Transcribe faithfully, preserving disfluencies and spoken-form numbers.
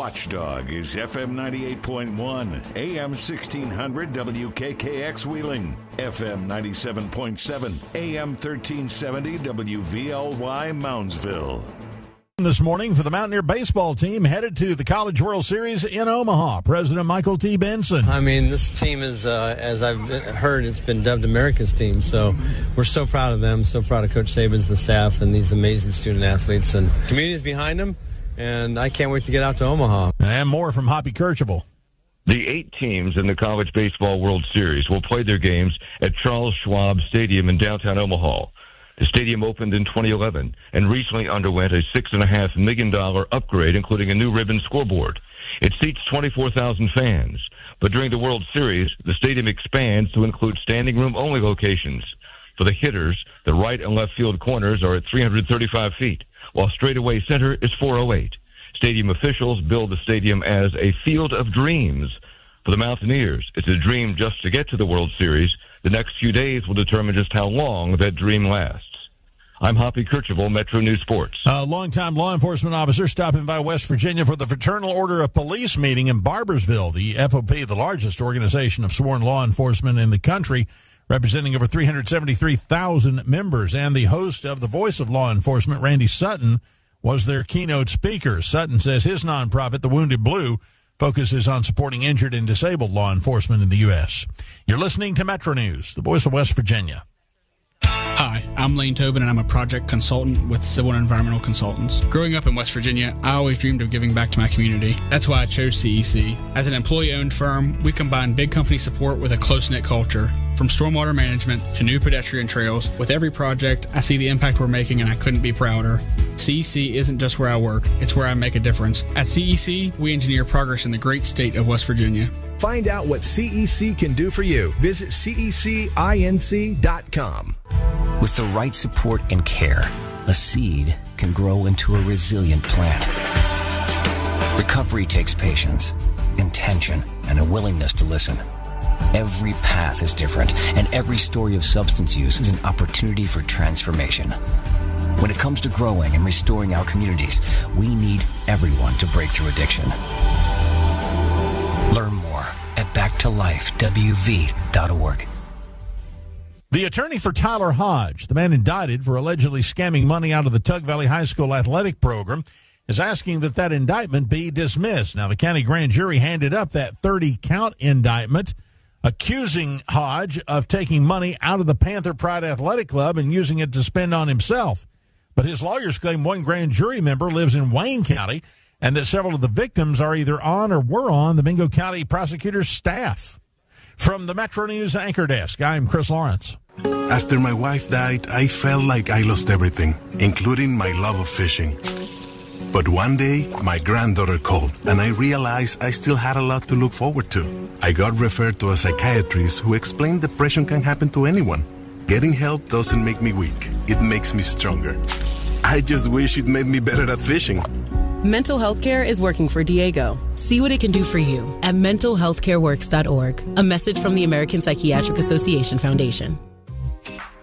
Watchdog is F M ninety-eight point one, A M sixteen hundred W K K X Wheeling, F M ninety-seven point seven, A M thirteen seventy W V L Y Moundsville. This morning for the Mountaineer baseball team headed to the College World Series in Omaha. President Michael T. Benson. I mean, this team is, uh, as I've heard, it's been dubbed America's team. So we're so proud of them, so proud of Coach Saban's, the staff, and these amazing student athletes. And community's behind them, and I can't wait to get out to Omaha. And more from Hoppy Kercheval. The eight teams in the College Baseball World Series will play their games at Charles Schwab Stadium in downtown Omaha. The stadium opened in twenty eleven and recently underwent a six point five million dollars upgrade, including a new ribbon scoreboard. It seats twenty-four thousand fans, but during the World Series, the stadium expands to include standing room only locations. For the hitters, the right and left field corners are at three hundred thirty-five feet, while straightaway center is four oh eight. Stadium officials billed the stadium as a field of dreams. For the Mountaineers, it's a dream just to get to the World Series. The next few days will determine just how long that dream lasts. I'm Hoppy Kercheval, Metro News Sports. A longtime law enforcement officer stopping by West Virginia for the Fraternal Order of Police meeting in Barbersville. The F O P, the largest organization of sworn law enforcement in the country, representing over three hundred seventy-three thousand members. And the host of The Voice of Law Enforcement, Randy Sutton, was their keynote speaker. Sutton says his nonprofit, The Wounded Blue, focuses on supporting injured and disabled law enforcement in the U S You're listening to Metro News, the voice of West Virginia. Hi, I'm Lane Tobin, and I'm a project consultant with Civil and Environmental Consultants. Growing up in West Virginia, I always dreamed of giving back to my community. That's why I chose C E C. As an employee-owned firm, we combine big company support with a close-knit culture. From stormwater management to new pedestrian trails, with every project, I see the impact we're making, and I couldn't be prouder. C E C isn't just where I work, it's where I make a difference. At C E C, we engineer progress in the great state of West Virginia. Find out what C E C can do for you. Visit C E C inc dot com. With the right support and care, a seed can grow into a resilient plant. Recovery takes patience, intention, and a willingness to listen. Every path is different, and every story of substance use is an opportunity for transformation. When it comes to growing and restoring our communities, we need everyone to break through addiction. Learn more at back to life w v dot org. The attorney for Tyler Hodge, the man indicted for allegedly scamming money out of the Tug Valley High School athletic program, is asking that that indictment be dismissed. Now, the county grand jury handed up that thirty-count indictment accusing Hodge of taking money out of the Panther Pride Athletic Club and using it to spend on himself. But his lawyers claim one grand jury member lives in Wayne County and that several of the victims are either on or were on the Mingo County prosecutor's staff. From the Metro News Anchor Desk, I'm Chris Lawrence. After my wife died, I felt like I lost everything, including my love of fishing. But one day, my granddaughter called, and I realized I still had a lot to look forward to. I got referred to a psychiatrist who explained depression can happen to anyone. Getting help doesn't make me weak. It makes me stronger. I just wish it made me better at fishing. Mental health care is working for Diego. See what it can do for you at mental health care works dot org. A message from the American Psychiatric Association Foundation.